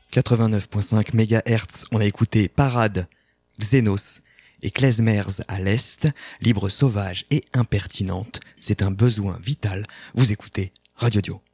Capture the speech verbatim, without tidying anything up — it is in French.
quatre-vingt-neuf virgule cinq mégahertz, on a écouté Parade, Xenos et Klezmers à l'Est, libre, sauvage et impertinente. C'est un besoin vital. Vous écoutez Radio Dio.